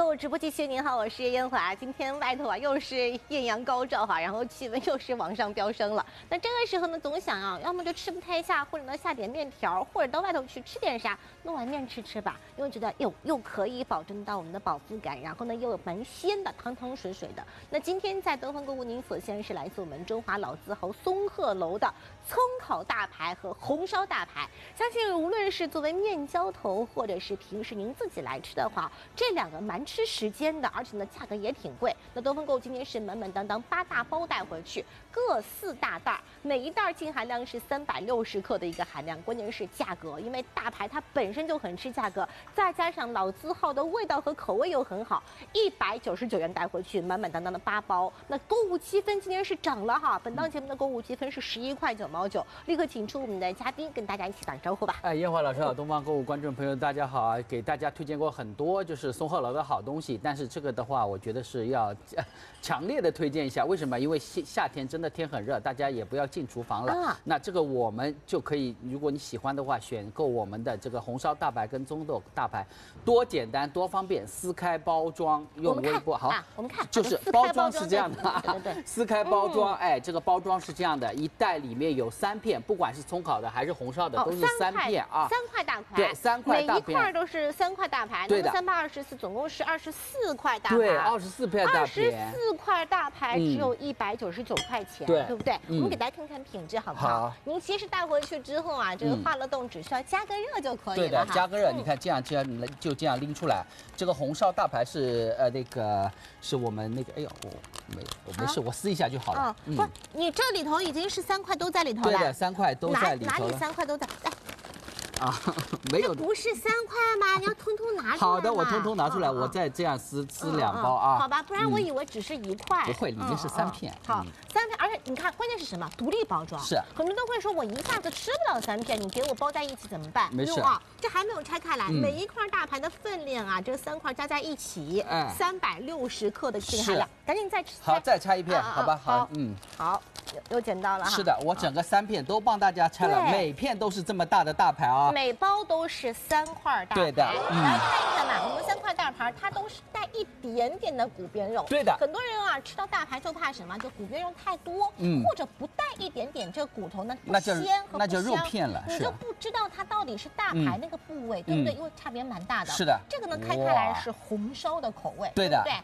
购直播继续，您好，我是燕华。今天外头啊又是艳阳高照哈，然后气温又是往上飙升了。那这个时候呢，总想啊，要么就吃不太下，或者呢下点面条，或者到外头去吃点啥，弄碗面吃吧，因为觉得又可以保证到我们的饱腹感，然后呢又蛮鲜的，汤汤水水的。那今天在东方购物，您所现是来自我们中华老字号松鹤楼的葱烤大排和红烧大排。相信无论是作为面浇头，或者是平时您自己来吃的话，这两个蛮吃时间的，而且呢价格也挺贵。那东方购物今天是满满当当8大包带回去，各4大袋，每一袋净含量是360克的一个含量。关键是价格，因为大排它本身就很吃价格，再加上老字号的味道和口味又很好，199元带回去，满满当当的8包。那购物积分今天是涨了哈，本档节目的购物积分是11块9毛9。立刻请出我们的嘉宾跟大家一起打招呼吧。 燕华老师好，东方购物观众朋友大家好啊！给大家推荐过很多就是松鹤楼的好东西，但是这个的话，我觉得是要强烈的推荐一下。为什么？因为夏天真的天很热，大家也不要进厨房了。那这个我们就可以，如果你喜欢的话，选购我们的这个红烧大排跟棕豆大排，多简单多方便，撕开包装用微波好， 我们看就是包装是这样的， 对， 撕开包装，这个包装是这样的，一袋里面有3片，不管是葱烤的还是红烧的，都是3片啊 ，3块大排， 对，3块大片，每一块都是3块大排， 对的 ，3、8、24，总共是24块大排， 对，24片大片 ，24块大排只有199块钱，对不对？我们给大家看看品质好不好？您其实带回去之后啊，这个化了冻，只需要加个热就可以了。 对的，加个热，你看这样就这样拎出来。这个红烧大排是那个是我们那个，哎呦，我没事，我撕一下就好了。 不，你这里头已经是3块都在里头了。 对的，3块都在里头。 哪里3块都在？ 啊，没有， 不是3块吗？你要通通拿出来。 好的，我通通拿出来，我再这样撕2包啊。 好吧，不然我以为只是1块。 不会，里面是3片。 好，3片，而且你看，关键是什么？独立包装。是。很多人都会说，我一下子吃不了3片，你给我包在一起怎么办？ 没事啊，这还没有拆开来，每一块大排的分量啊，这3块加在一起，360克的净含量。赶紧再吃。 好，再拆一片，好吧？好， 好，又捡到了哈。 是的，我整个3片都帮大家拆了，每片都是这么大的大排啊。 每包都是3块大排， 对的， 来看一看嘛，我们3块大排它都是带一点点的骨边肉， 对的。 很多人啊吃到大排就怕什么？就骨边肉太多，或者不带一点点这个骨头呢，不鲜和不香， 那就肉片了， 你就不知道它到底是大排那个部位，对不对？因为差别蛮大的。 是的， 这个呢开开来是红烧的口味， 对的， 对，